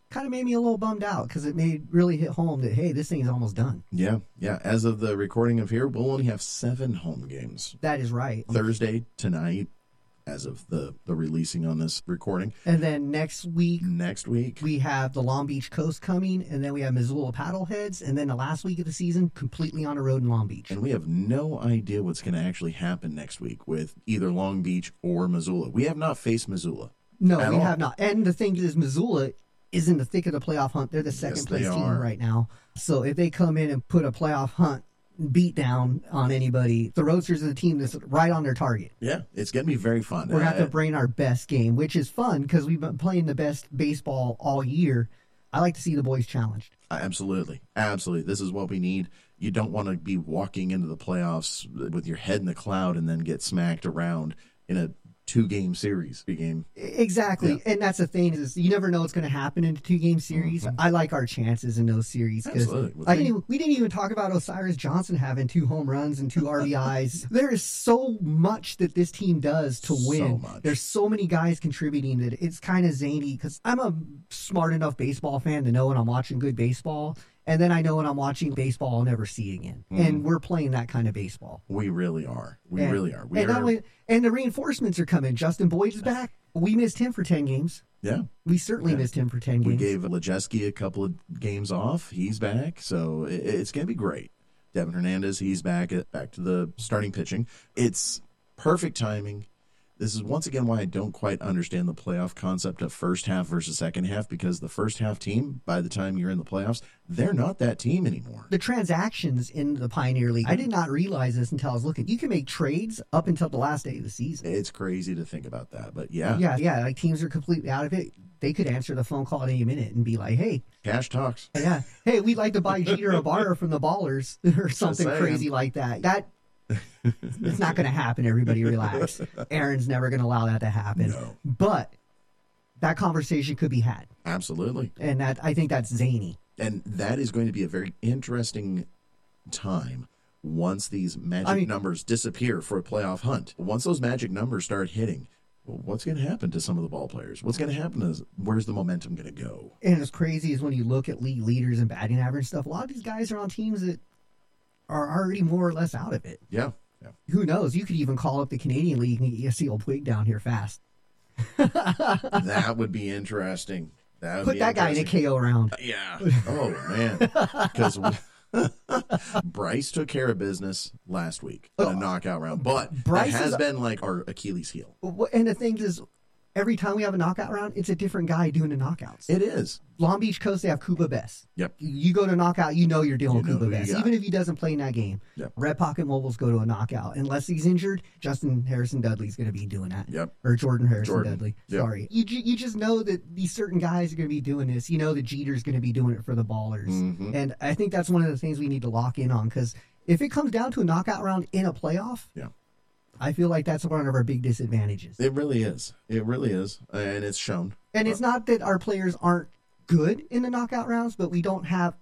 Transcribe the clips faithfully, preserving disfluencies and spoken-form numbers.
kind of made me a little bummed out because it made really hit home that, hey, this thing is almost done. Yeah, yeah. As of the recording of here, we'll only have seven home games. That is right. Thursday, tonight, as of the, the releasing on this recording. And then next week, Next week, we have the Long Beach Coast coming, and then we have Missoula Paddleheads, and then the last week of the season, completely on the road in Long Beach. and we have no idea what's going to actually happen next week with either Long Beach or Missoula. We have not faced Missoula. No, at we all. have not. And the thing is, Missoula is in the thick of the playoff hunt. They're the second Yes, place they team are. right now. So if they come in and put a playoff hunt beat down on anybody, the Roadsters are the team that's right on their target. Yeah, it's going to be very fun. We're going to have Uh, to bring our best game, which is fun because we've been playing the best baseball all year. I like to see the boys challenged. Absolutely. Absolutely. This is what we need. You don't want to be walking into the playoffs with your head in the cloud and then get smacked around in a two-game series. Game. Exactly. Yeah. And that's the thing is you never know what's going to happen in a two-game series. Mhm. I like our chances in those series because Absolutely. I didn't even, we didn't even talk about Osiris Johnson having two home runs and two R B Is. There is so much that this team does to So win. much. There's so many guys contributing that it's kind of zany because I'm a smart enough baseball fan to know when I'm watching good baseball. And then I know when I'm watching baseball I'll never see again. Mhm. And we're playing that kind of baseball. We really are. We And- really are. We and, are. not only- and the reinforcements are coming. Justin Boyd is back. We missed him for ten games. yeah. We certainly Yeah. missed him for ten We games. gave Lejeski a couple of games off. He's back. So it, it's going to be great. Devin Hernandez, he's back at, back to the starting pitching. It's perfect timing. This is once again why I don't quite understand the playoff concept of first half versus second half, because the first half team, by the time you're in the playoffs, they're not that team anymore. The transactions in the Pioneer League, I did not realize this until I was looking. You can make trades up until the last day of the season. It's crazy to think about that, but yeah, Yeah, yeah, like teams are completely out of it. They could answer the phone call at any minute and be like, hey, cash talks. yeah, hey, we'd like to buy Jeter Ibarra from the Ballers or something saying. crazy like that. That It's not going to happen. Everybody relax. Aaron's never going to allow that to happen. No. But that conversation could be had. Absolutely. And that I think that's zany. And that is going to be a very interesting time once these magic I mean- numbers disappear for a playoff hunt. Once those magic numbers start hitting, well, what's going to happen to some of the ball players? What's going to happen is where's the momentum going to go? And as crazy as when you look at league leaders and batting average stuff, a lot of these guys are on teams that are already more or less out of it. Yeah. Yeah. Who knows? You could even call up the Canadian League and you see old Puig down here fast. That would be interesting. That would Put be that guy in a interesting. K O round. Yeah. Oh, man. Because Bryce took care of business last week in a knockout round. But Bryce that has is- been like our Achilles heel. And the thing is, every time we have a knockout round, it's a different guy doing the knockouts. It is. Long Beach Coast, they have Cuba Bess. Yep. You go to knockout, you know you're dealing You with know Cuba who you Bess, got. even if he doesn't play in that game. Yep. Red Pocket Mobiles go to a knockout. Unless he's injured, Justin Harrison Dudley's going to be doing that. Yep. Or Jordan Harrison Jordan. Dudley. Yep. Sorry. You, ju- you just know that these certain guys are going to be doing this. You know that Jeter's going to be doing it for the Ballers. Mhm. And I think that's one of the things we need to lock in on, because if it comes down to a knockout round in a playoff, Yeah. I feel like that's one of our big disadvantages. It really is. It really is. And it's shown. And it's not that our players aren't good in the knockout rounds, but we don't have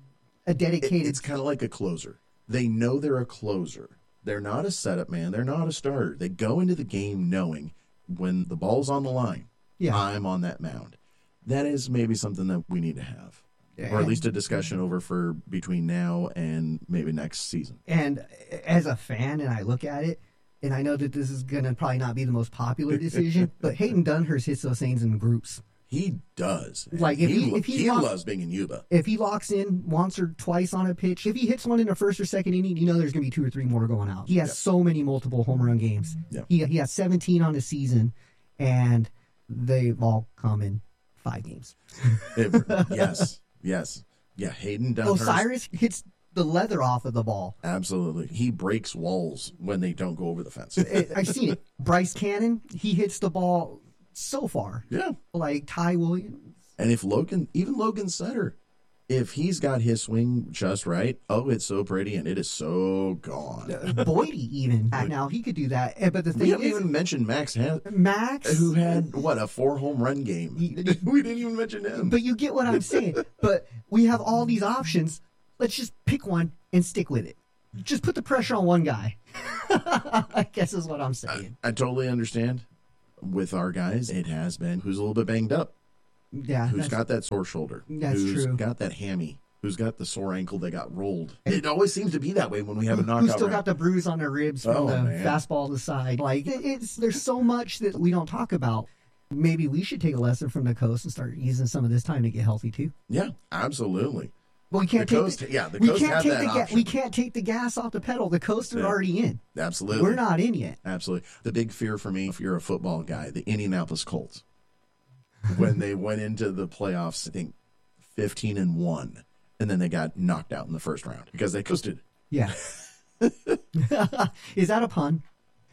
a It- dedicated. it's kind of like a closer. They know they're a closer. They're not a setup man. They're not a starter. They go into the game knowing when the ball's on the line, Yeah. I'm on that mound. That is maybe something that we need to have, or at least a discussion over for between now and maybe next season. And as a fan, and I look at it, and I know that this is going to probably not be the most popular decision, but Hayden Dunhurst hits those things in groups. He does. Like, if he, he- lo- if he's he not- loves being in Yuba. If he locks in once or twice on a pitch, if he hits one in the first or second inning, you know there's going to be two or three more going out. He has Yep. so many multiple home run games. Yep. He, he has seventeen on the season, and they've all come in five games. It- yes, yes, yeah. Hayden Dunhurst. Osiris hits the leather off of the ball. Absolutely. He breaks walls when they don't go over the fence. I- I've seen it. Bryce Cannon, he hits the ball so far. Yeah. Like Ty Williams. And if Logan, even Logan Sutter, if he's got his swing just right, oh, it's so pretty and it is so gone. Boydie even. Now, he could do that. Eh, But the We thing haven't is, even mentioned Max, Han- Max, who had, what, a four home run game. He- we didn't even mention him. but you get what I'm saying. But we have all these options. Let's just pick one and stick with it. Just put the pressure on one guy. I guess is what I'm saying. I totally understand. With our guys, it has been who's a little bit banged up. Yeah, who's that's, got that sore shoulder, That's who's true. got that hammy, who's got the sore ankle that got rolled. It always seems to be that way when we have a who knockout still round. got the bruise on their ribs from Oh, the man. fastball to the side. Like it, it's there's so much that we don't talk about. Maybe we should take a lesson from the coast and start using some of this time to get healthy too. Yeah, absolutely. But we can't The take coast- the, yeah, the we coast can't have take that the ga- option. we can't take the gas off the pedal. The coast are Yeah. already in. Absolutely. We're not in yet. Absolutely. The big fear for me, if you're a football guy, the Indianapolis Colts, when they went into the playoffs, I think fifteen and one, and then they got knocked out in the first round because they coasted. Yeah. Is that a pun?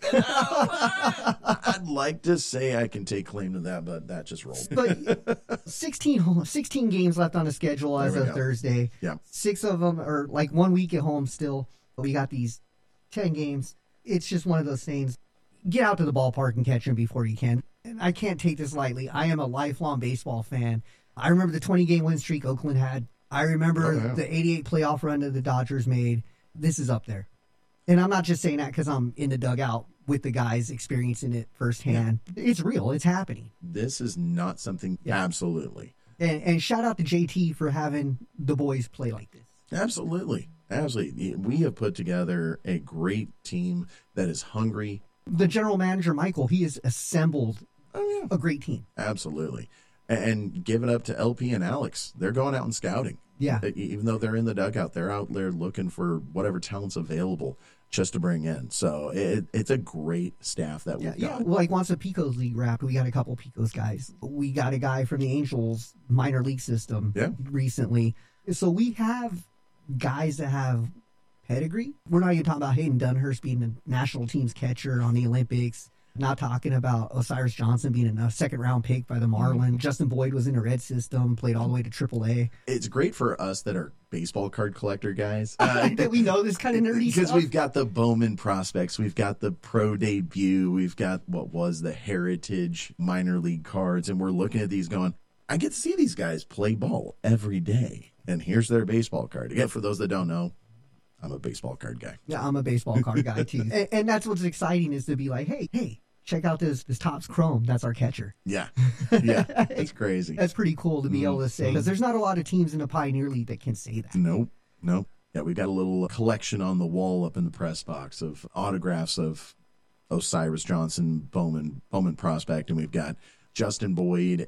I'd like to say I can take claim to that, but that just rolled. But sixteen, home, sixteen games left on the schedule as There we of go. Thursday. Yeah. Six of them are like one week at home still. We got these ten games. It's just one of those things. Get out to the ballpark and catch them before you can. And I can't take this lightly. I am a lifelong baseball fan. I remember the twenty-game win streak Oakland had. I remember Oh, yeah. the eighty-eight playoff run that the Dodgers made. This is up there. And I'm not just saying that because I'm in the dugout with the guys experiencing it firsthand. It's real. It's happening. This is not something, Yeah. absolutely. And, and shout out to J T for having the boys play like this. Absolutely. Absolutely. We have put together a great team that is hungry. The general manager, Michael, he has assembled Oh, yeah. a great team. Absolutely. And give it up to L P and Alex. They're going out and scouting. Yeah. E- Even though they're in the dugout, they're out there looking for whatever talent's available just to bring in. So it, it's a great staff that Yeah, we've yeah. got. Like once the Picos League wrapped, we got a couple Picos guys. We got a guy from the Angels minor league system Yeah. recently. So we have guys that have pedigree. We're not even talking about Hayden Dunhurst being the national team's catcher on the Olympics. Not talking about Osiris Johnson being a second round pick by the Marlins. Justin Boyd was in the red system, played all the way to triple A. It's great for us that are baseball card collector guys. Uh, that we know this kind of nerdy because stuff. we've got the Bowman prospects, we've got the pro debut, we've got what was the heritage minor league cards, and we're looking at these going, I get to see these guys play ball every day. And here's their baseball card. Again, for those that don't know, I'm a baseball card guy. Yeah, I'm a baseball card guy too, and, and that's what's exciting is to be like, hey, hey, check out this this Topps Chrome. That's our catcher. Yeah. Yeah. It's crazy. That's pretty cool to be able to say Mm-hmm. because there's not a lot of teams in the Pioneer League that can say that. Nope. Nope. Yeah, we've got a little collection on the wall up in the press box of autographs of Osiris Johnson, Bowman, Bowman prospect, and we've got Justin Boyd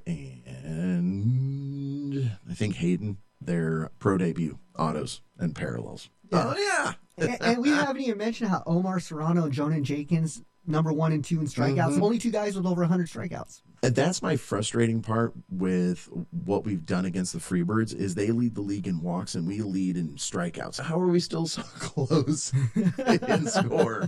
and I think Hayden, their pro debut autos and parallels. Yeah. Oh yeah. and, and we haven't even mentioned how Omar Serrano and Jonan Jenkins, number one and two in strikeouts, Mhm. only two guys with over one hundred strikeouts. And that's my frustrating part with what we've done against the Freebirds is they lead the league in walks and we lead in strikeouts. How are we still so close in score?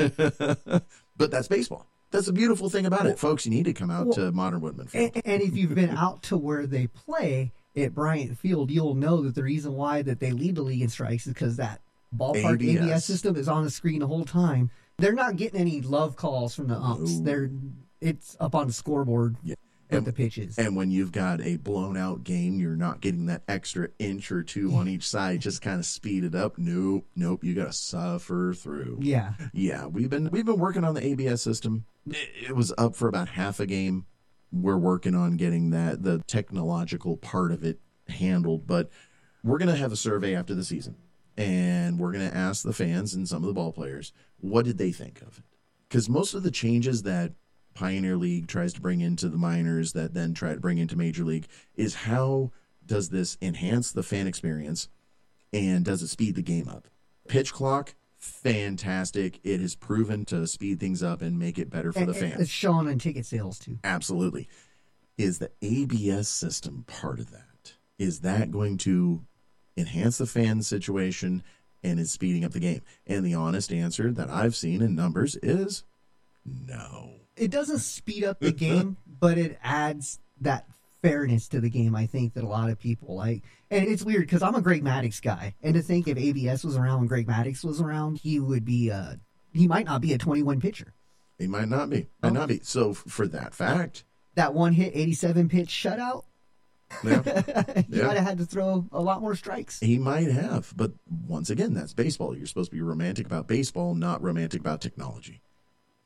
But that's baseball. That's the beautiful thing about it. Folks, you need to come out Well, to Modern Woodman Field. And, and if you've been out to where they play at Bryant Field, you'll know that the reason why that they lead the league in strikes is because that ballpark A B S. A B S. system is on the screen the whole time. They're not getting any love calls from the umps. No. They're it's up on the scoreboard Yeah. with And- the pitches. And when you've got a blown out game, you're not getting that extra inch or two on each side, just kind of speed it up. Nope, nope, you got to suffer through. yeah. Yeah, we've been we've been working on the A B S system. It it was up for about half a game. We're working on getting that the technological part of it handled, but we're going to have a survey after the season, and we're going to ask the fans and some of the ball players what did they think of it, because most of the changes that Pioneer League tries to bring into the minors that then try to bring into Major League is how does this enhance the fan experience and does it speed the game up? Pitch clock, fantastic. It has proven to speed things up and make it better for And, the and fans. it's shown on ticket sales too. Absolutely. Is the A B S system part of that? Is that going to enhance the fan situation and is speeding up the game? And the honest answer that I've seen in numbers is no. It doesn't speed up the game, but it adds that fairness to the game, I think, that a lot of people like. And it's weird because I'm a Greg Maddux guy. And to think if A B S was around when Greg Maddux was around, he would be, uh, he might not be a twenty-one pitcher. He might not be. Might Oh. not be. So f- for that fact, That one hit, eighty-seven pitch shutout, yeah, he Yeah. might have had to throw a lot more strikes. he might have. But once again, that's baseball. You're supposed to be romantic about baseball, not romantic about technology.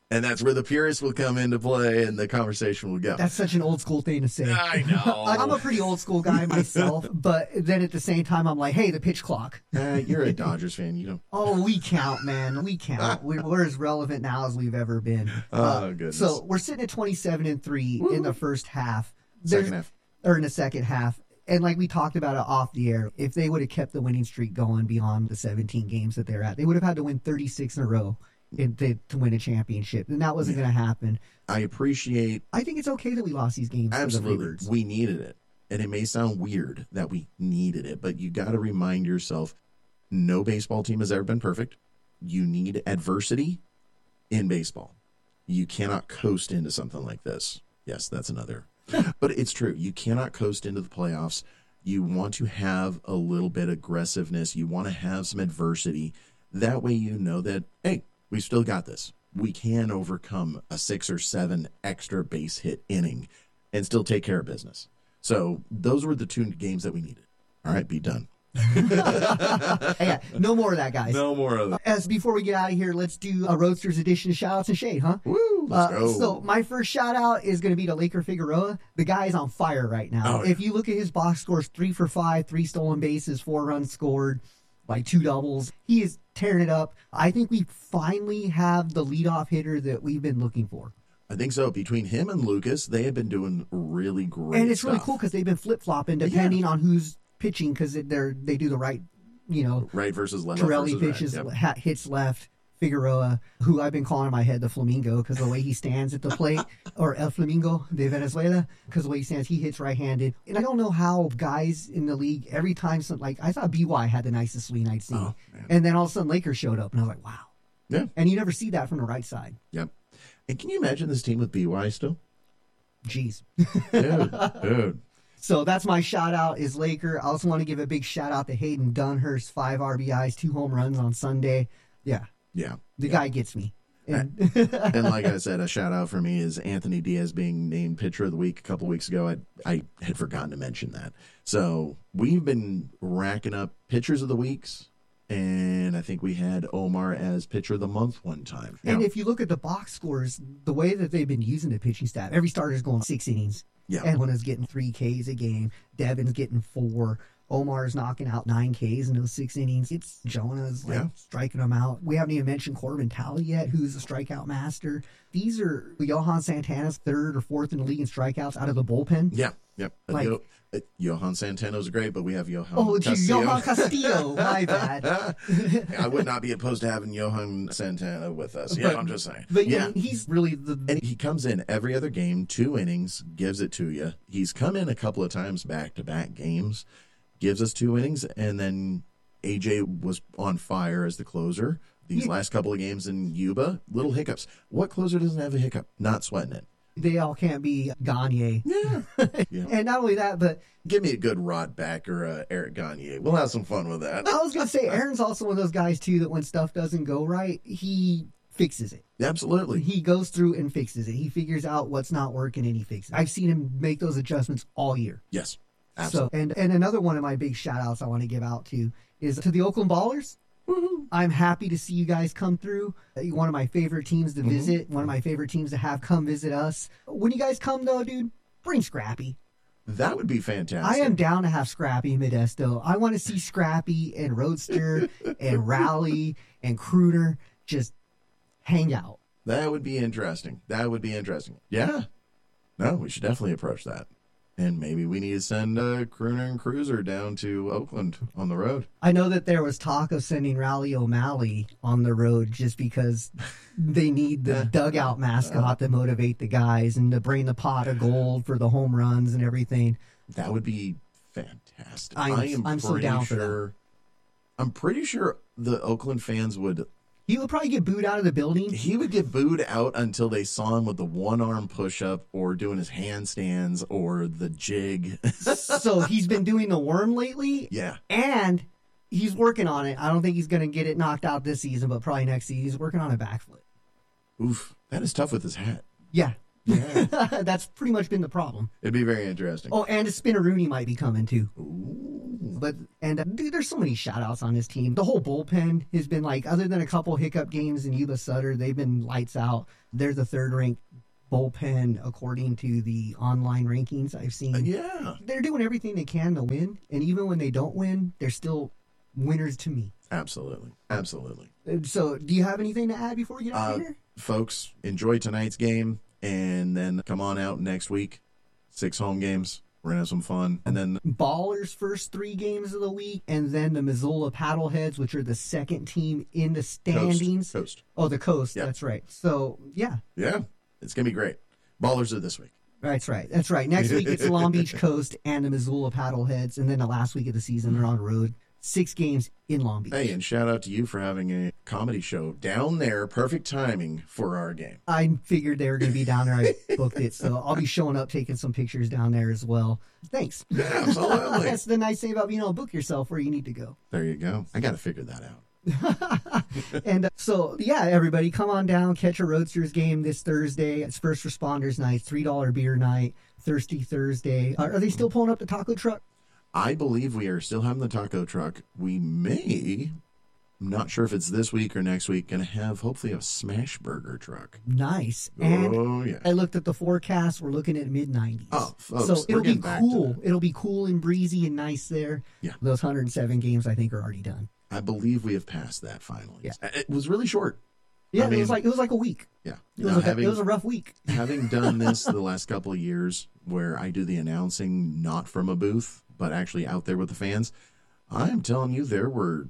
And that's where the purists will come into play and the conversation will go. That's such an old school thing to say. I know. I'm a pretty old school guy myself, but then at the same time, I'm like, hey, the pitch clock. Uh, you're a Dodgers fan, you know. Oh, we count, man. We count. We're, we're as relevant now as we've ever been. Oh, uh, goodness. So we're sitting at twenty-seven and three Woo. in the first half. Second There's- half. Or in the second half. And like we talked about it off the air, if they would have kept the winning streak going beyond the seventeen games that they're at, they would have had to win thirty-six in a row in, to, to win a championship. And that wasn't Yeah. going to happen. I appreciate I think it's okay that we lost these games. absolutely. For the Freebirds. We needed it. And it may sound weird that we needed it, but you got to remind yourself no baseball team has ever been perfect. You need adversity in baseball. You cannot coast into something like this. Yes, that's another. But it's true. You cannot coast into the playoffs. You want to have a little bit of aggressiveness. You want to have some adversity. That way you know that, hey, we still got this. We can overcome a six or seven extra base hit inning and still take care of business. So those were the two games that we needed. All right, be done. Yeah, no more of that, guys. No more of that. As before we get out of here, let's do a Roadsters edition of shout outs and shade, huh? Woo, let's Uh, go. so my first shout out is going to be to Laker Figueroa. The guy is on fire right now. Oh, yeah. If you look at his box scores, three for five, three stolen bases, four runs scored, like two doubles. He is tearing it up. I think we finally have the leadoff hitter that we've been looking for. I think so. Between him and Lucas, they have been doing really great And it's really stuff. cool because they've been flip flopping depending on who's pitching because they're they do the right, you know, Right versus left. Torelli versus right. pitches, Yep. ha- hits left. Figueroa, who I've been calling in my head the Flamingo because the way he stands at the plate, or El Flamingo de Venezuela, because the way he stands, he hits right-handed. And I don't know how guys in the league, every time, some, like, I thought B Y had the nicest swing I'd seen. Oh, man. And then all of a sudden Lakers showed up, and I was like, wow. Yeah. And you never see that from the right side. Yep. And can you imagine this team with B Y still? Jeez. Dude, dude. So that's my shout out is Laker. I also want to give a big shout out to Hayden Dunhurst, five R B Is, two home runs on Sunday. Yeah, Yeah. the guy gets me. And And like I said, a shout out for me is Anthony Diaz being named pitcher of the week a couple weeks ago. I I had forgotten to mention that. So we've been racking up pitchers of the weeks, and I think we had Omar as pitcher of the month one time. And Now- if you look at the box scores, the way that they've been using the pitching staff, every starter's going six innings. Yeah. Edwin is getting three Ks a game. Devin's getting four. Omar's knocking out nine Ks in those six innings. It's Jonah's like Yeah. striking them out. We haven't even mentioned Corbin Talley yet, who's a strikeout master. These are Johan Santana's third or fourth in the league in strikeouts out of the bullpen. yeah, yep. Uh, Like- Yo- uh, Johan Santano's great, but we have Johan Oh, gee, Castillo. Johan Castillo. My bad. I would not be opposed to having Johan Santana with us. Yeah, But- I'm just saying. But yeah. yeah, he's really the. And he comes in every other game, two innings, gives it to you. He's come in a couple of times back to back games, gives us two innings, and then A J was on fire as the closer. These Yeah. last couple of games in Yuba, little hiccups. What closer doesn't have a hiccup? Not sweating it. They all can't be Gagne. Yeah. yeah. And not only that, but Give me a good Rod Beck or uh, Eric Gagne. We'll have some fun with that. I was going to say, Aaron's also one of those guys, too, that when stuff doesn't go right, he fixes it. Absolutely. He goes through and fixes it. He figures out what's not working and he fixes it. I've seen him make those adjustments all year. Yes. So, Absolutely. and, and another one of my big shout outs I want to give out to is to the Oakland Ballers. I'm happy to see you guys come through. You're one of my favorite teams to visit, one of my favorite teams to have come visit us. When you guys come, though, dude, bring Scrappy. That would be fantastic. I am down to have Scrappy in Modesto. I want to see Scrappy and Roadster and Rowley and Crooner just hang out. That would be interesting. That would be interesting. Yeah. No, we should definitely approach that. And maybe we need to send uh, Crooner and Cruiser down to Oakland on the road. I know that there was talk of sending Rowley O'Malley on the road just because they need the dugout mascot to motivate the guys and to bring the pot of gold for the home runs and everything. That would be fantastic. I'm- I am I'm so pretty down for that. sure. I'm pretty sure the Oakland fans would. He would probably get booed out of the building. He would get booed out until they saw him with the one arm push up or doing his handstands or the jig. So he's been doing the worm lately. yeah. And he's working on it. I don't think he's going to get it knocked out this season, but probably next season. He's working on a backflip. Oof. That is tough with his hat. Yeah. Yeah. That's pretty much been the problem. It'd be very interesting. Oh, and a spinneroonie might be coming too. Ooh. But and uh, dude, there's so many shout outs on this team. The whole bullpen has been like, other than a couple hiccup games in Yuba Sutter, they've been lights out. They're the third ranked bullpen according to the online rankings I've seen. Uh, yeah. They're doing everything they can to win, and even when they don't win, they're still winners to me. Absolutely. Absolutely. So, do you have anything to add before we get out Uh, of here? folks, enjoy tonight's game, and then come on out next week. Six home games. We're going to have some fun. And then Ballers' first three games of the week, and then the Missoula Paddleheads, which are the second team in the standings. Coast. Coast. Oh, the Coast. Yeah. That's right. So, yeah. Yeah. It's going to be great. Ballers are this week. That's right. That's right. Next week, it's the Long Beach Coast and the Missoula Paddleheads, and then the last week of the season, they're on the road. Six games in Long Beach. Hey, and shout out to you for having a comedy show down there. Perfect timing for our game. I figured they were going to be down there. I booked it, so I'll be showing up, taking some pictures down there as well. Thanks. Yeah, absolutely. That's the nice thing about being able to book yourself where you need to go. There you go. I got to figure that out. And uh, so, yeah, everybody, come on down, catch a Roadsters game this Thursday. It's First Responders Night, three dollar beer night, Thirsty Thursday. Are, are they still pulling up the taco truck? I believe we are still having the taco truck. We may, I'm not sure if it's this week or next week, going to have hopefully a smash burger truck. Nice. And oh, yeah. I looked at the forecast. We're looking at mid nineties. Oh, folks, so we're it'll be getting back to cool. that. It'll be cool and breezy and nice there. Yeah. Those one hundred seven games, I think, are already done. I believe we have passed that finally. Yeah. It was really short. Yeah, I it mean, was like it was like a week. Yeah. It You was, know, like a, having, it was a rough week. having done this the last couple of years where I do the announcing not from a booth, but actually out there with the fans, I'm telling you, there were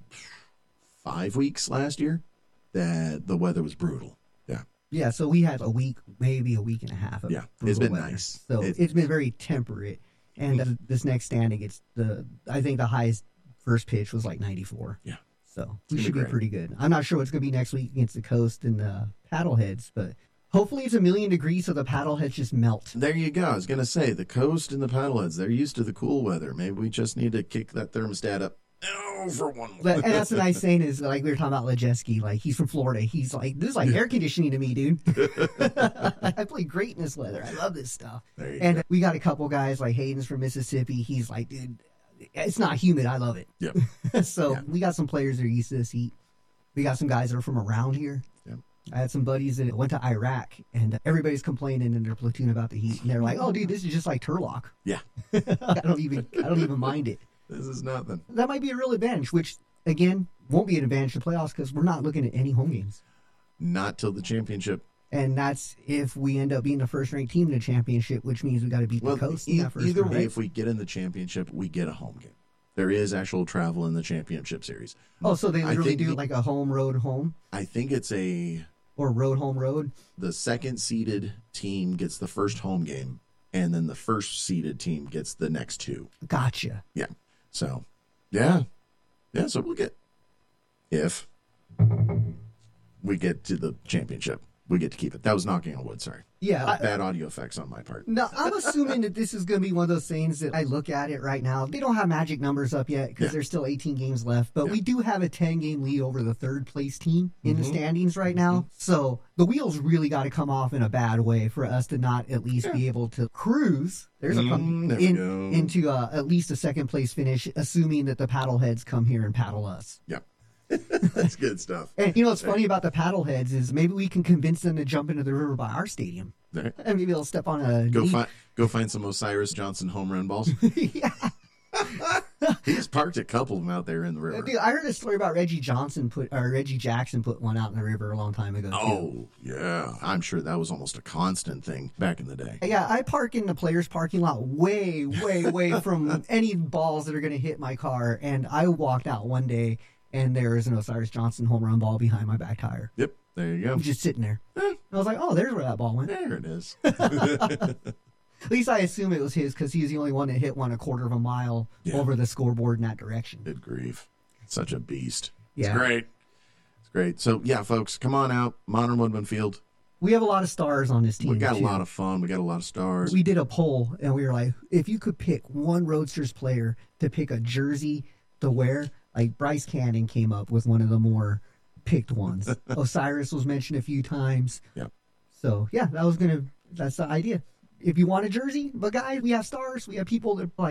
five weeks last year that the weather was brutal. Yeah. Yeah, so we had a week, maybe a week and a half of Yeah, brutal it's been weather. nice. So It- it's been very temperate. And uh, this next standing, it's the I think the highest first pitch was like ninety-four. Yeah. So It's we gonna should be be great. pretty good. I'm not sure what's going to be next week against the Coast and the Paddleheads, but hopefully it's a million degrees so the Paddleheads just melt. There you go. I was going to say, the Coast and the Paddleheads, they're used to the cool weather. Maybe we just need to kick that thermostat up. Oh, for one more. But, and that's the nice thing is, like we were talking about Lejeski, like he's from Florida. He's like, this is like air conditioning to me, dude. I play great in this weather. I love this stuff. There you And go. we got a couple guys like Hayden's from Mississippi. He's like, dude, it's not humid. I love it. Yep. so Yeah. we got some players that are used to this heat. We got some guys that are from around here. Yep. I had some buddies that went to Iraq, and everybody's complaining in their platoon about the heat. And they're like, "Oh, dude, this is just like Turlock." Yeah. I don't even, I don't even mind it. This is nothing. That might be a real advantage, which again won't be an advantage to playoffs because we're not looking at any home games. Not till the championship. And that's if we end up being the first ranked team in the championship, which means we got to beat Well, the Coast. e- in that first either round, way, right? if we get in the championship, we get a home game. There is actual travel in the championship series. Oh, so they I literally think do the- like a home road home I think it's a or road home road. the second seeded team gets the first home game, and then the first seeded team gets the next two. Gotcha. Yeah. So, yeah, yeah. So we'll get if we get to the championship, we get to keep it. That was knocking on wood. Sorry, Yeah. I, bad audio effects on my part. no, I'm assuming that this is going to be one of those things that I look at it right now. They don't have magic numbers up yet because Yeah. there's still eighteen games left, but Yeah. we do have a ten game lead over the third place team in the Mhm. standings right now. So the wheels really got to come off in a bad way for us to not at least be able to cruise. There's a Mm, there we in, go. into uh, at least a second place finish, assuming that the paddleheads come here and paddle us. Yeah, that's good stuff. And you know what's funny about the paddleheads is maybe we can convince them to jump into the river by our stadium, There. and maybe they'll step on a Go knee. find go find some Osiris Johnson home run balls. yeah. He's parked a couple of them out there in the river. Dude, I heard a story about Reggie Johnson put or Reggie Jackson put one out in the river a long time ago. too. Oh yeah, I'm sure that was almost a constant thing back in the day. Yeah, I park in the players' parking lot way, way, way from any balls that are going to hit my car. And I walked out one day, and there was an Osiris Johnson home run ball behind my back tire. Yep, there you go. It was just sitting there. I was like, oh, there's where that ball went. There it is. At least I assume it was his because he was the only one that hit one a quarter of a mile Yeah. over the scoreboard in that direction. Good grief. Such a beast. Yeah. It's great. It's great. So, yeah, folks, come on out. Modern Woodman Field. We have a lot of stars on this team. We got too. a lot of fun. We got a lot of stars. We did a poll and we were like, if you could pick one Roadsters player to pick a jersey to wear, like Bryce Cannon came up with one of the more picked ones. Osiris was mentioned a few times. Yep. So yeah, that was gonna. That's the idea. If you want a jersey, but guys, we have stars. We have people that like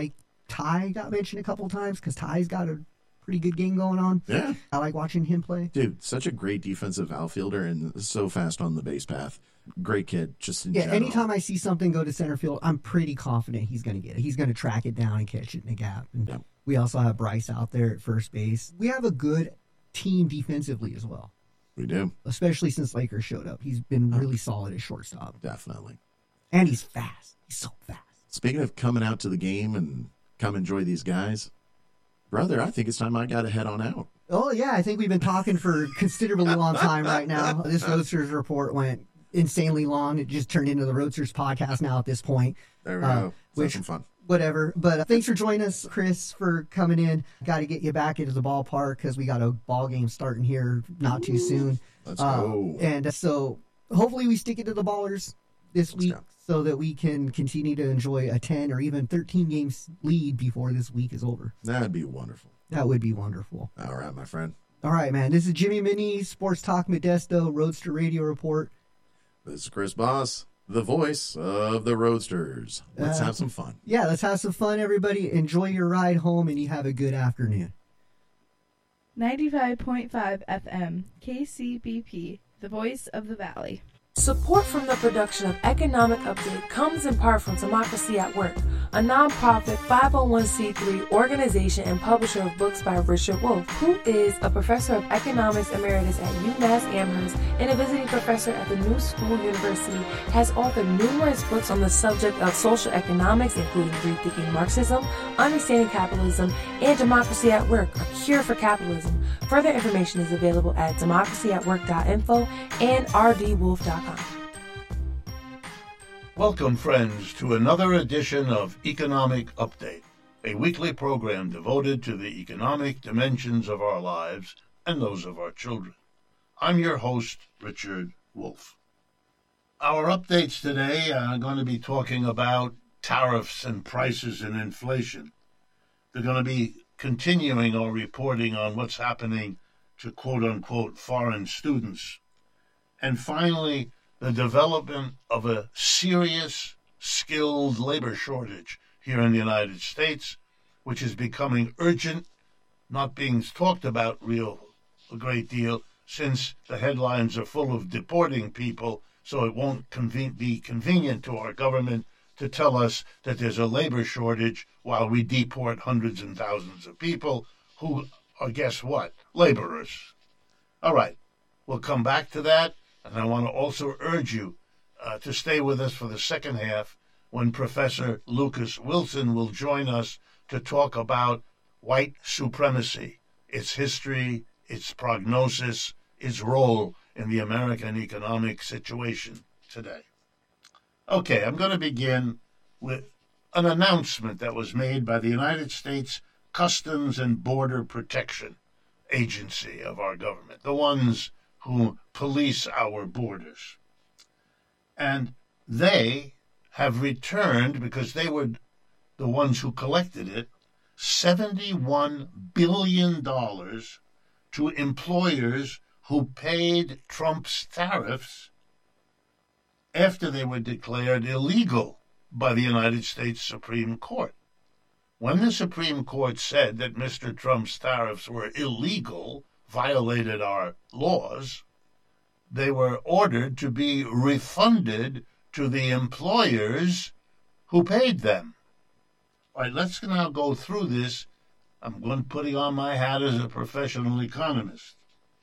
Ty got mentioned a couple times because Ty's got a pretty good game going on. Yeah. I like watching him play. Dude, such a great defensive outfielder and so fast on the base path. Great kid, just in Yeah, general. anytime I see something go to center field, I'm pretty confident he's going to get it. He's going to track it down and catch it in the gap. And Yeah. we also have Bryce out there at first base. We have a good team defensively as well, We do. especially since Lakers showed up. He's been really solid at shortstop. Definitely. And he's fast. He's so fast. Speaking of coming out to the game and come enjoy these guys, brother, I think it's time I got to head on out. Oh, yeah, I think we've been talking for a considerably long time right now. This Roadsters report went insanely long. It just turned into the Roadsters podcast now at this point. There we Uh, go. which- Have some fun. Whatever. But uh, thanks for joining us, Chris, for coming in. Got to get you back into the ballpark because we got a ball game starting here not too soon. Let's Uh, go. And so hopefully we stick it to the Ballers this Let's week go. so that we can continue to enjoy a ten or even thirteen games lead before this week is over. That'd be wonderful. That would be wonderful. All right, my friend. All right, man. This is Jimmy Mini, Sports Talk Modesto, Roadster Radio Report. This is Chris Boss, the voice of the Roadsters. Let's Uh, have some fun. Yeah, let's have some fun, everybody. Enjoy your ride home, and you have a good afternoon. ninety-five point five F M, K C B P, the voice of the valley. Support from the production of Economic Update comes in part from Democracy at Work, a nonprofit five oh one c three organization and publisher of books by Richard Wolff, who is a professor of economics emeritus at UMass Amherst and a visiting professor at the New School University, has authored numerous books on the subject of social economics, including Rethinking Marxism, Understanding Capitalism, and Democracy at Work, A Cure for Capitalism. Further information is available at democracy at work dot info and r d wolf dot com. Welcome, friends, to another edition of Economic Update, a weekly program devoted to the economic dimensions of our lives and those of our children. I'm your host, Richard Wolff. Our updates today are going to be talking about tariffs and prices and inflation. They're going to be continuing our reporting on what's happening to quote-unquote foreign students. And finally, the development of a serious, skilled labor shortage here in the United States, which is becoming urgent, not being talked about real a great deal, since the headlines are full of deporting people, so it won't conven- be convenient to our government to tell us that there's a labor shortage while we deport hundreds and thousands of people who are, guess what, laborers. All right, we'll come back to that. And I want to also urge you uh, to stay with us for the second half when Professor Lucas Wilson will join us to talk about white supremacy, its history, its prognosis, its role in the American economic situation today. Okay, I'm going to begin with an announcement that was made by the United States Customs and Border Protection Agency of our government, the ones who police our borders. And they have returned, because they were the ones who collected it, seventy-one billion dollars to employers who paid Trump's tariffs after they were declared illegal by the United States Supreme Court. When the Supreme Court said that Mister Trump's tariffs were illegal, violated our laws, they were ordered to be refunded to the employers who paid them. All right, let's now go through this. I'm going to put on my hat as a professional economist.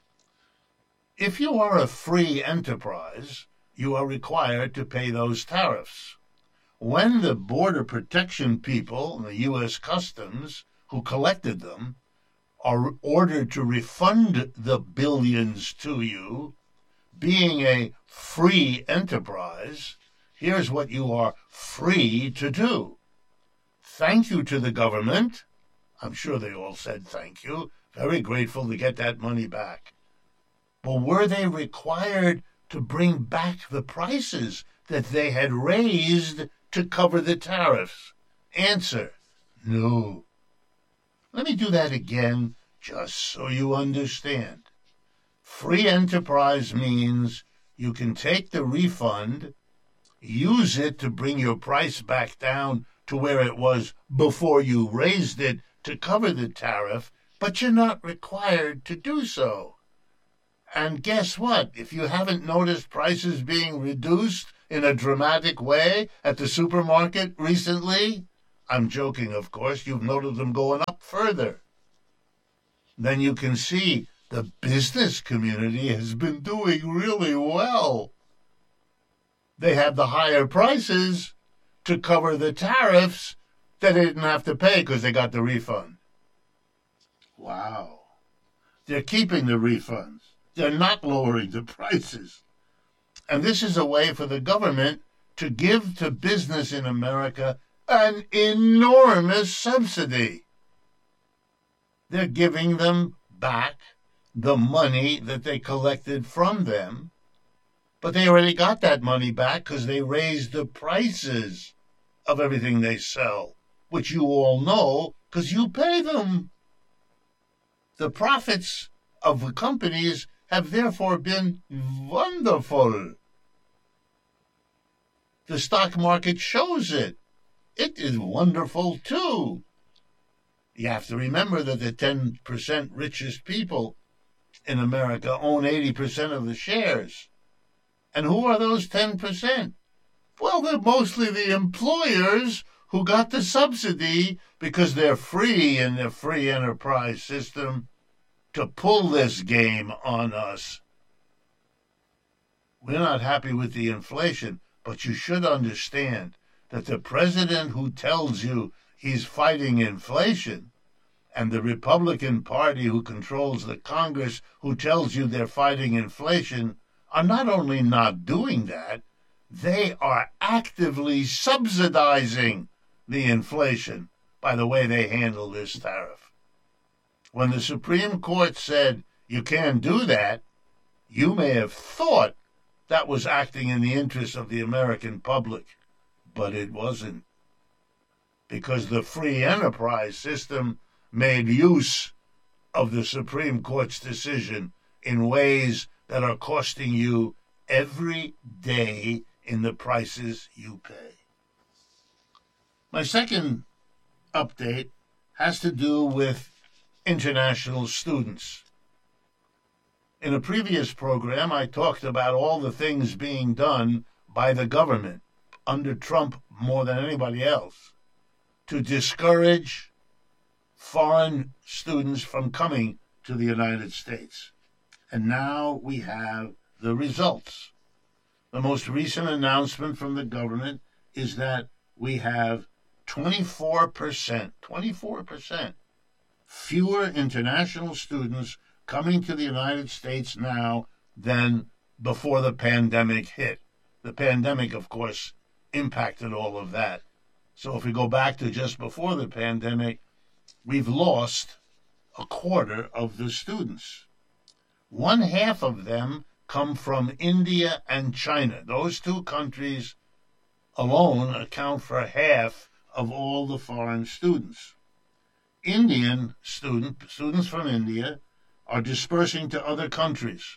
If you are a free enterprise, you are required to pay those tariffs. When the Border Protection people, the U S Customs, who collected them, are ordered to refund the billions to you, being a free enterprise, here's what you are free to do. Thank you to the government. I'm sure they all said thank you. Very grateful to get that money back. But were they required to bring back the prices that they had raised to cover the tariffs? Answer, no. Let me do that again, just so you understand. Free enterprise means you can take the refund, use it to bring your price back down to where it was before you raised it to cover the tariff, but you're not required to do so. And guess what? If you haven't noticed prices being reduced in a dramatic way at the supermarket recently, I'm joking, of course, you've noted them going up further, then you can see the business community has been doing really well. They had the higher prices to cover the tariffs that they didn't have to pay because they got the refund. Wow. They're keeping the refunds. They're not lowering the prices. And this is a way for the government to give to business in America an enormous subsidy. They're giving them back the money that they collected from them, but they already got that money back because they raised the prices of everything they sell, which you all know because you pay them. The profits of the companies have therefore been wonderful. The stock market shows it. It is wonderful too. You have to remember that the ten percent richest people in America own eighty percent of the shares. And who are those ten percent? Well, they're mostly the employers who got the subsidy because they're free in the free enterprise system to pull this game on us. We're not happy with the inflation, but you should understand that the president who tells you he's fighting inflation and the Republican Party who controls the Congress who tells you they're fighting inflation are not only not doing that, they are actively subsidizing the inflation by the way they handle this tariff. When the Supreme Court said you can't do that, you may have thought that was acting in the interest of the American public, but it wasn't, because the free enterprise system made use of the Supreme Court's decision in ways that are costing you every day in the prices you pay. My second update has to do with international students. In a previous program, I talked about all the things being done by the government, under Trump more than anybody else, to discourage foreign students from coming to the United States. And now we have the results. The most recent announcement from the government is that we have twenty-four percent, twenty-four percent fewer international students coming to the United States now than before the pandemic hit. The pandemic, of course, impacted all of that. So if we go back to just before the pandemic, we've lost a quarter of the students. One half of them come from India and China. Those two countries alone account for half of all the foreign students. Indian student, students from India are dispersing to other countries.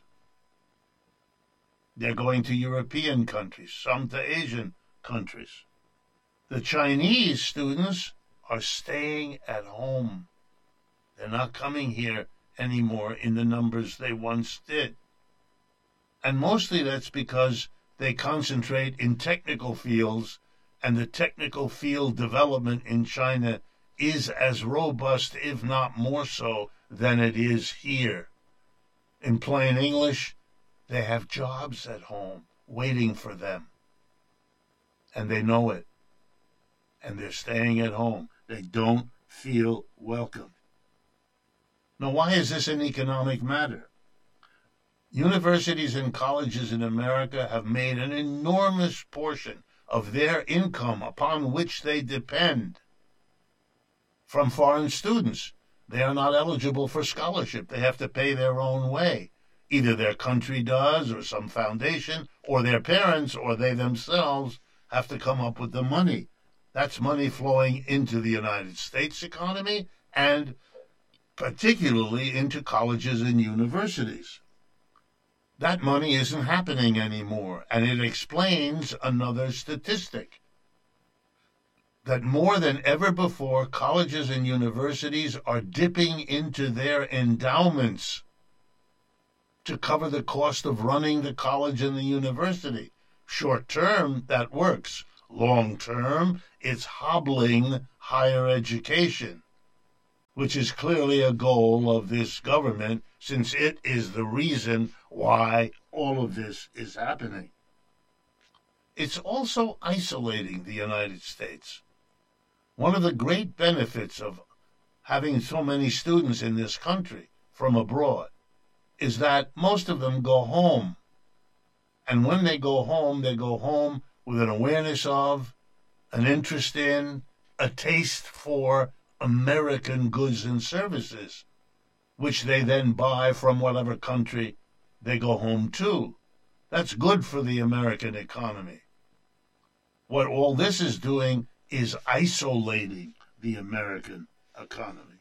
They're going to European countries, some to Asian countries. The Chinese students are staying at home. They're not coming here anymore in the numbers they once did. And mostly that's because they concentrate in technical fields, and the technical field development in China is as robust, if not more so, than it is here. In plain English, they have jobs at home waiting for them. And they know it. And they're staying at home. They don't feel welcome. Now, why is this an economic matter? Universities and colleges in America have made an enormous portion of their income upon which they depend from foreign students. They are not eligible for scholarship. They have to pay their own way. Either their country does, or some foundation, or their parents, or they themselves have to come up with the money. That's money flowing into the United States economy and particularly into colleges and universities. That money isn't happening anymore, and it explains another statistic. that more than ever before, colleges and universities are dipping into their endowments to cover the cost of running the college and the university. Short term, that works. Long term, it's hobbling higher education, which is clearly a goal of this government, since it is the reason why all of this is happening. It's also isolating the United States. One of the great benefits of having so many students in this country from abroad is that most of them go home. And when they go home, they go home with an awareness of, an interest in, a taste for American goods and services, which they then buy from whatever country they go home to. That's good for the American economy. What all this is doing is isolating the American economy.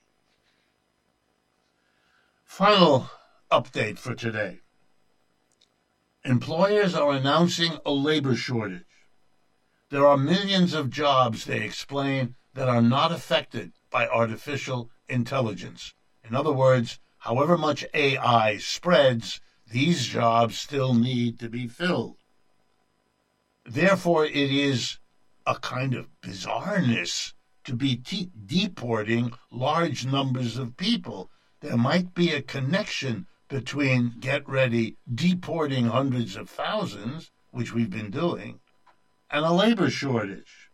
Final update for today. Employers are announcing a labor shortage. There are millions of jobs, they explain, that are not affected by artificial intelligence. In other words, however much A I spreads, these jobs still need to be filled. Therefore, it is a kind of bizarreness to be te- deporting large numbers of people. There might be a connection between, get ready, deporting hundreds of thousands, which we've been doing, and a labor shortage.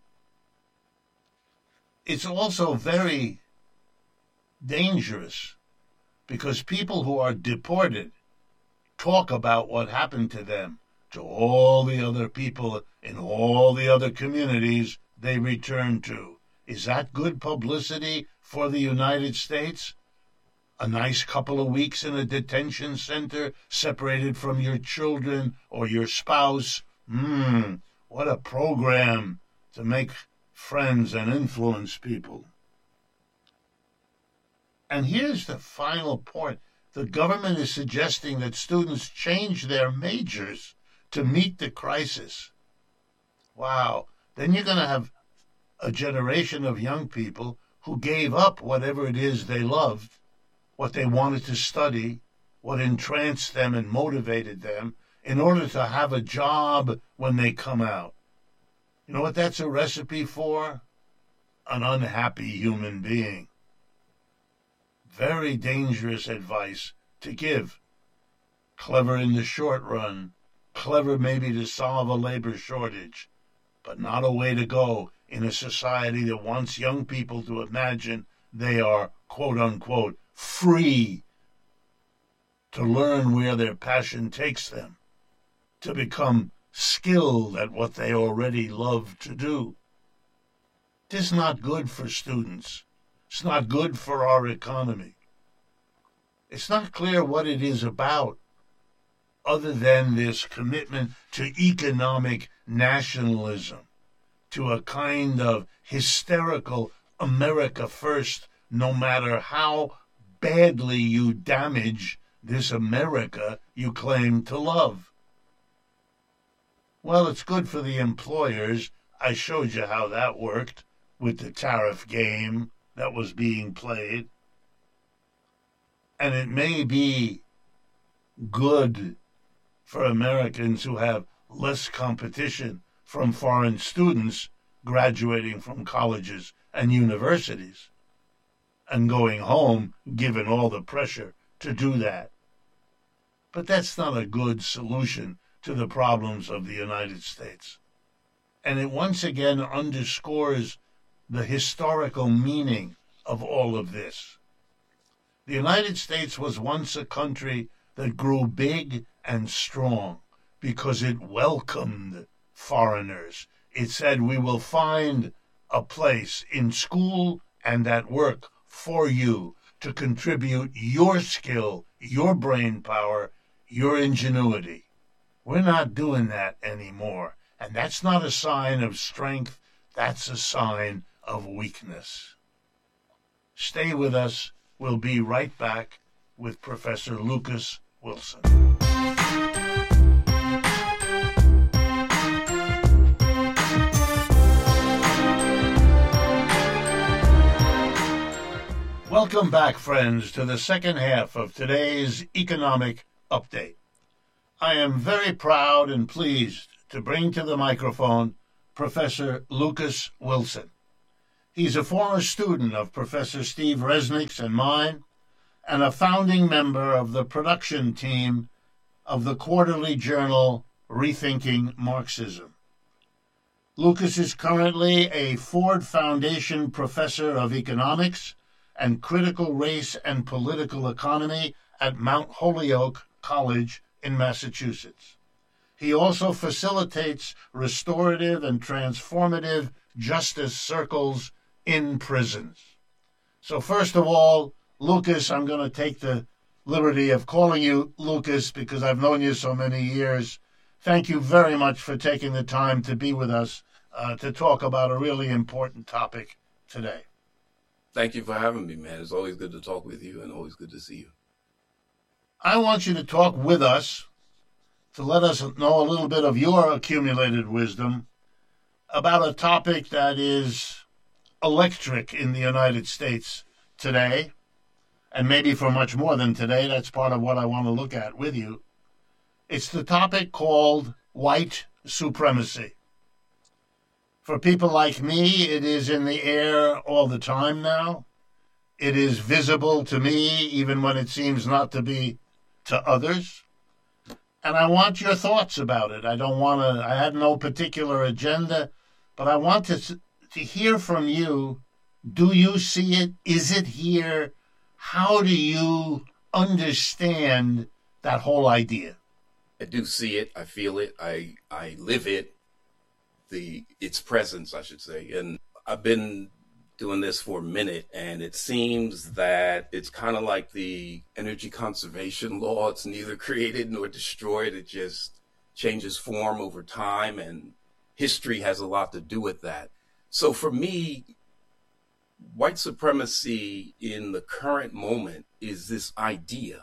It's also very dangerous because people who are deported talk about what happened to them to all the other people in all the other communities they return to. Is that good publicity for the United States? A nice couple of weeks in a detention center, separated from your children or your spouse. Hmm, what a program to make friends and influence people. And here's the final point. The government is suggesting that students change their majors to meet the crisis. Wow. Then you're going to have a generation of young people who gave up whatever it is they loved, what they wanted to study, what entranced them and motivated them, in order to have a job when they come out. You know what that's a recipe for? An unhappy human being. Very dangerous advice to give. Clever in the short run, clever maybe to solve a labor shortage, but not a way to go in a society that wants young people to imagine they are, quote-unquote, free to learn where their passion takes them, to become skilled at what they already love to do. This is not good for students. It's not good for our economy. It's not clear what it is about, other than this commitment to economic nationalism, to a kind of hysterical America first, no matter how badly you damage this America you claim to love. Well, it's good for the employers. I showed you how that worked with the tariff game that was being played. And it may be good for Americans who have less competition from foreign students graduating from colleges and universities and going home, given all the pressure to do that. But that's not a good solution to the problems of the United States. And it once again underscores the historical meaning of all of this. The United States was once a country that grew big and strong because it welcomed foreigners. It said, we will find a place in school and at work for you to contribute your skill, your brain power, your ingenuity. We're not doing that anymore. And that's not a sign of strength. That's a sign of weakness. Stay with us. We'll be right back with Professor Lucas Wilson. Welcome back, friends, to the second half of today's Economic Update. I am very proud and pleased to bring to the microphone Professor Lucas Wilson. He's a former student of Professor Steve Resnick's and mine, and a founding member of the production team of the quarterly journal Rethinking Marxism. Lucas is currently a Ford Foundation Professor of Economics and Critical Race and Political Economy at Mount Holyoke College in Massachusetts. He also facilitates restorative and transformative justice circles in prisons. So first of all, Lucas, I'm going to take the liberty of calling you Lucas because I've known you so many years. Thank you very much for taking the time to be with us uh, to talk about a really important topic today. Thank you for having me, man. It's always good to talk with you and always good to see you. I want you to talk with us to let us know a little bit of your accumulated wisdom about a topic that is electric in the United States today, and maybe for much more than today. That's part of what I want to look at with you. It's the topic called white supremacy. For people like me, it is in the air all the time now. It is visible to me, even when it seems not to be to others. And I want your thoughts about it. I don't want to, I have no particular agenda, but I want to, to hear from you. Do you see it? Is it here? How do you understand that whole idea? I do see it. I feel it. I, I live it. The its presence, I should say. And I've been doing this for a minute, and it seems that it's kind of like the energy conservation law. It's neither created nor destroyed. It just changes form over time, and history has a lot to do with that. So for me, white supremacy in the current moment is this idea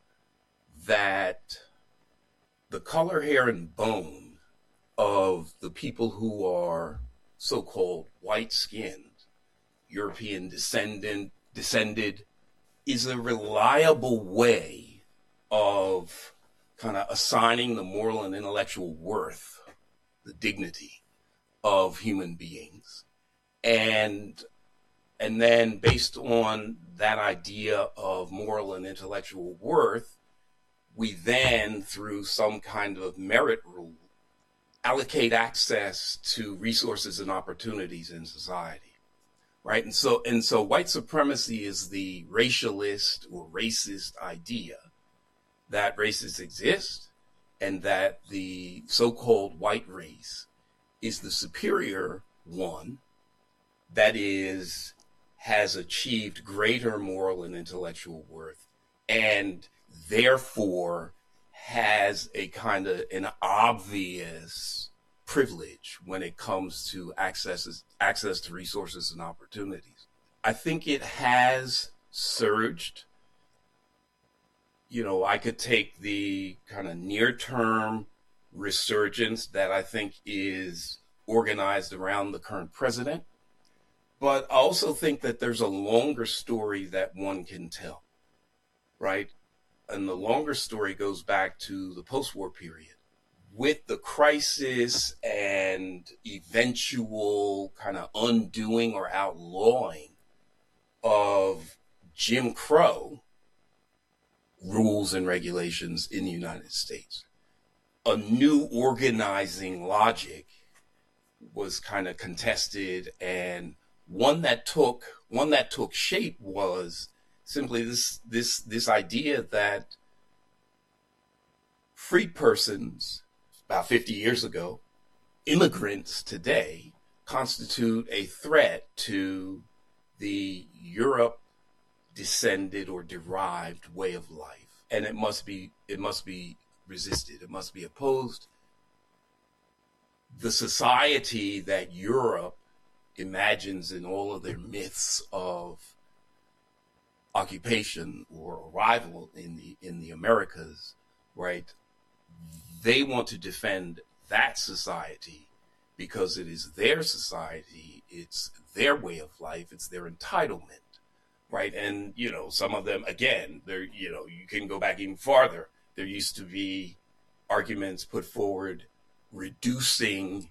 that the color, hair, and bone of the people who are so-called white-skinned, European descendant, descended, is a reliable way of kind of assigning the moral and intellectual worth, the dignity of human beings. And, and then based on that idea of moral and intellectual worth, we then, through some kind of merit rule, allocate access to resources and opportunities in society, right? And so, and so white supremacy is the racialist or racist idea that races exist and that the so-called white race is the superior one that is, has achieved greater moral and intellectual worth, and therefore has a kind of an obvious privilege when it comes to access, access to resources and opportunities. I think it has surged. You know, I could take the kind of near-term resurgence that I think is organized around the current president, but I also think that there's a longer story that one can tell, right? And the longer story goes back to the post-war period with the crisis and eventual kind of undoing or outlawing of Jim Crow rules and regulations in the United States. A new organizing logic was kind of contested, and one that took one that took shape was simply this this this idea that freed persons about fifty years ago, immigrants today, constitute a threat to the Europe descended or derived way of life, and it must be it must be resisted. It must be opposed. The society that Europe imagines in all of their myths of occupation or arrival in the in the Americas, right? They want to defend that society because it is their society, it's their way of life, it's their entitlement, right? And, you know, some of them, again, there, you know, you can go back even farther. There used to be arguments put forward reducing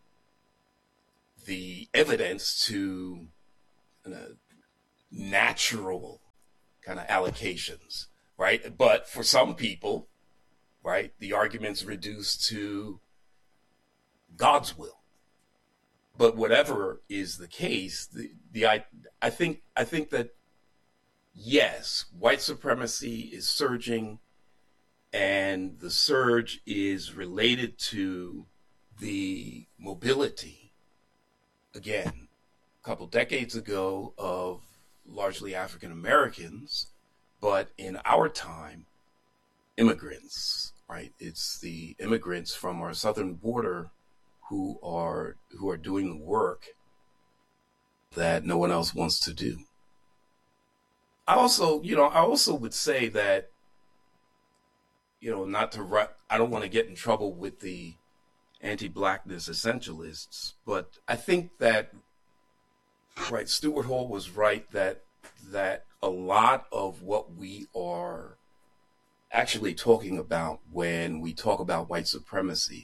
the evidence to uh, natural kind of allocations, right? But for some people, right, the argument's reduced to God's will. But whatever is the case, the, the I, I think I think that yes, white supremacy is surging, and the surge is related to the mobility, again, a couple decades ago, of largely African Americans, but in our time, immigrants, right? It's the immigrants from our southern border who are who are doing the work that no one else wants to do. I also, you know, I also would say that, you know, not to ru- I don't want to get in trouble with the anti-blackness essentialists, but I think that, right, Stuart Hall was right that that a lot of what we are actually talking about when we talk about white supremacy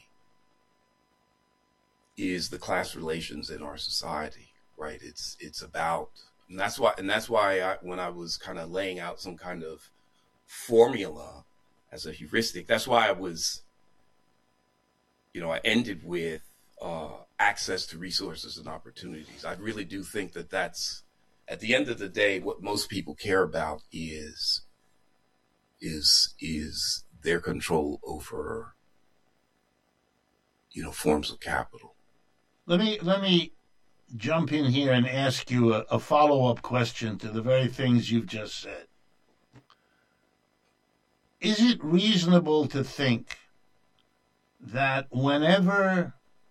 is the class relations in our society, right? It's it's about, and that's why, and that's why I, when I was kind of laying out some kind of formula as a heuristic, that's why I was, you know, I ended with uh, access to resources and opportunities. I really do think that that's, at the end of the day, what most people care about is is is their control over, you know, forms of capital. Let me let me jump in here and ask you a, a follow-up question to the very things you've just said. Is it reasonable to think that whenever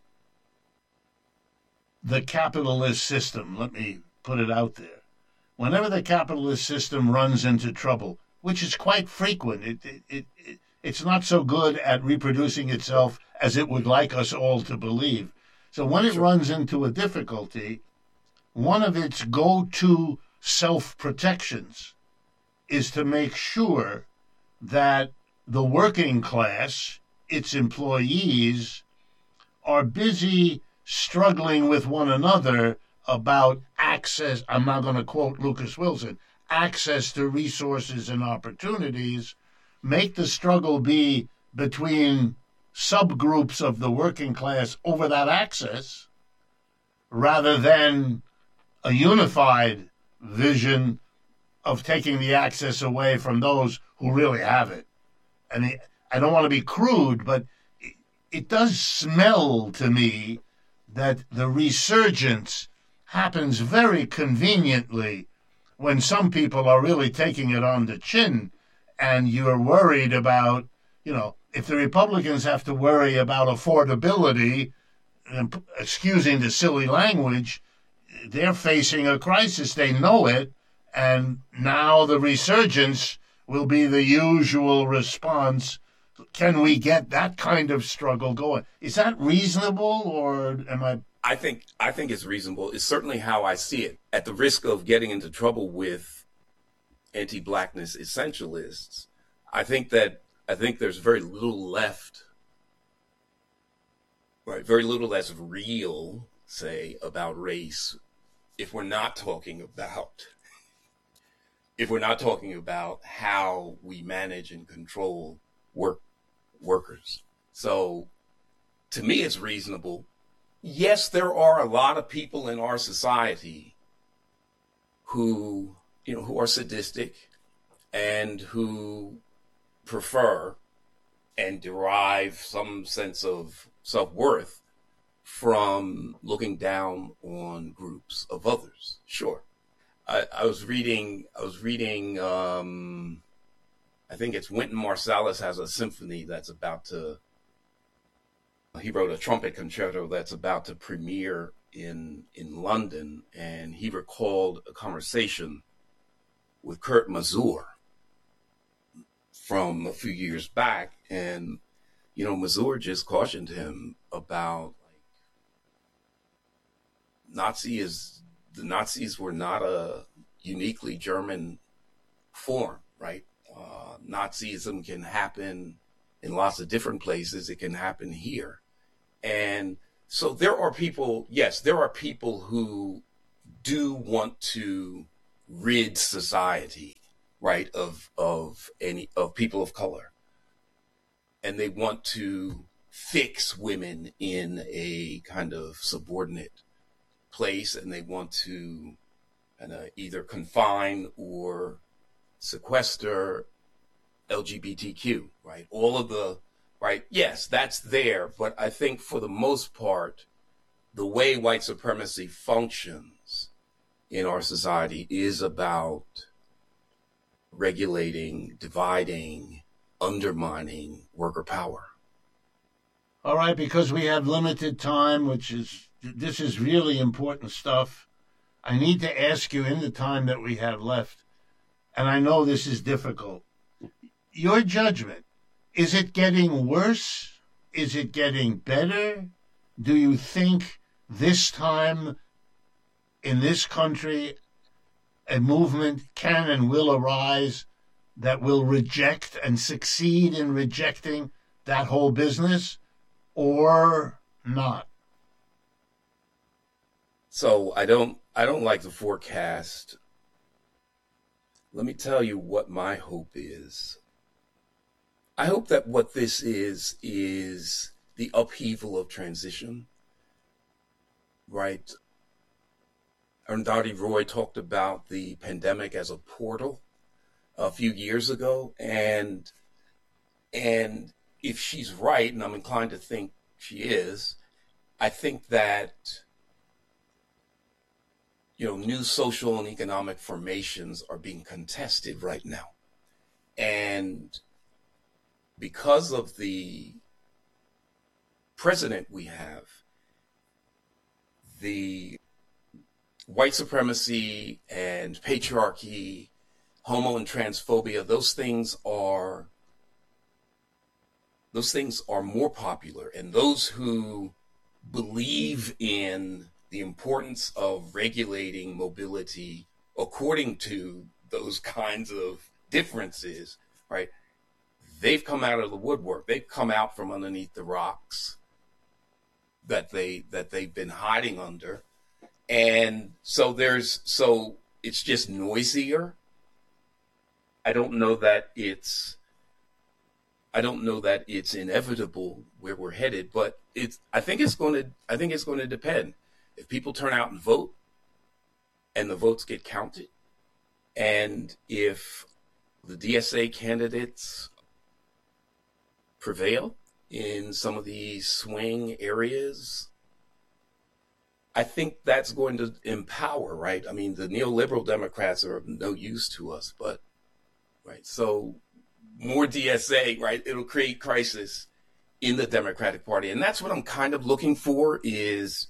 the capitalist system, let me put it out there, whenever the capitalist system runs into trouble, which is quite frequent, it, it, it, it it's not so good at reproducing itself as it would like us all to believe. So when it Sure. runs into a difficulty, one of its go-to self-protections is to make sure that the working class, its employees, are busy struggling with one another about access, I'm not going to quote Lucas Wilson, access to resources and opportunities, make the struggle be between subgroups of the working class over that access, rather than a unified vision of taking the access away from those who really have it. And it, I don't want to be crude, but it, it does smell to me that the resurgence happens very conveniently when some people are really taking it on the chin, and you're worried about, you know, if the Republicans have to worry about affordability, excusing the silly language, they're facing a crisis. They know it. And now the resurgence will be the usual response. Can we get that kind of struggle going? Is that reasonable, or am I? I think I think it's reasonable. It's certainly how I see it. At the risk of getting into trouble with anti-blackness essentialists, I think that I think there's very little left, right? Very little that's real, say, about race, if we're not talking about if we're not talking about how we manage and control work workers. So, to me, it's reasonable. Yes, there are a lot of people in our society who, you know, who are sadistic and who prefer and derive some sense of self-worth from looking down on groups of others. Sure. I, I was reading, I was reading, um, I think it's Wynton Marsalis has a symphony that's about to, he wrote a trumpet concerto that's about to premiere in, in London. And he recalled a conversation with Kurt Masur from a few years back. And, you know, Masur just cautioned him about, like, Nazi is, the Nazis were not a, uniquely German form, right? Uh, Nazism can happen in lots of different places. It can happen here. And so there are people, yes, there are people who do want to rid society, right, of of any of people of color. And they want to fix women in a kind of subordinate place, and they want to kind of either confine or sequester L G B T Q, right? All of the, right? Yes, that's there. But I think for the most part, the way white supremacy functions in our society is about regulating, dividing, undermining worker power. All right, because we have limited time, which is, this is really important stuff. I need to ask you in the time that we have left, and I know this is difficult. Your judgment, is it getting worse? Is it getting better? Do you think this time in this country a movement can and will arise that will reject and succeed in rejecting that whole business, or not? So I don't I don't like to forecast. Let me tell you what my hope is. I hope that what this is is the upheaval of transition, right? Arundhati Roy talked about the pandemic as a portal a few years ago, and and if she's right, and I'm inclined to think she is, I think that, you know, new social and economic formations are being contested right now. And because of the president we have, the white supremacy and patriarchy, homo and transphobia, those things are those things are more popular. And those who believe in the importance of regulating mobility according to those kinds of differences, right? They've come out of the woodwork. They've come out from underneath the rocks that they that they've been hiding under. And so there's so it's just noisier. I don't know that it's I don't know that it's inevitable where we're headed, but it's I think it's going to I think it's going to depend. If people turn out and vote and the votes get counted, and if the D S A candidates prevail in some of these swing areas, I think that's going to empower, right? I mean, the neoliberal Democrats are of no use to us, but, right, so more D S A, right, it'll create crisis in the Democratic Party. And that's what I'm kind of looking for is,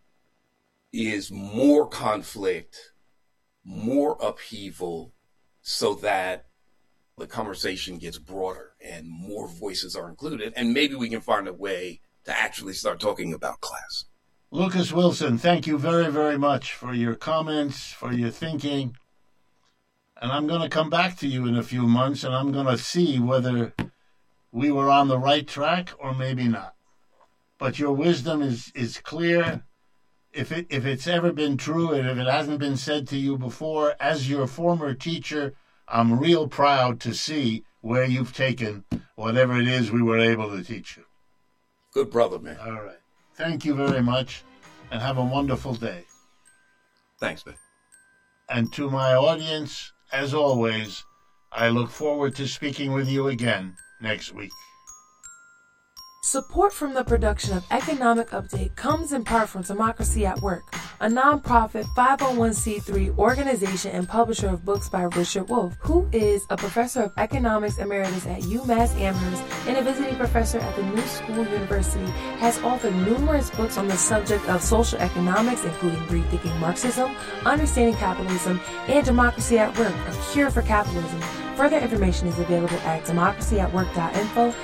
is more conflict, more upheaval, so that the conversation gets broader and more voices are included, and maybe we can find a way to actually start talking about class. Lucas Wilson, thank you very, very much for your comments, for your thinking. And I'm going to come back to you in a few months, and I'm going to see whether we were on the right track or maybe not. But your wisdom is, is clear. If it if it's ever been true, and if it hasn't been said to you before, as your former teacher, I'm real proud to see where you've taken whatever it is we were able to teach you. Good brother, man. All right. Thank you very much, and have a wonderful day. Thanks, man. And to my audience, as always, I look forward to speaking with you again next week. Support from the production of Economic Update comes in part from Democracy at Work, a nonprofit five oh one c three organization and publisher of books by Richard Wolff, who is a professor of economics emeritus at UMass Amherst and a visiting professor at the New School University, has authored numerous books on the subject of social economics, including Rethinking Marxism, Understanding Capitalism, and Democracy at Work, A Cure for Capitalism. Further information is available at democracy at work dot info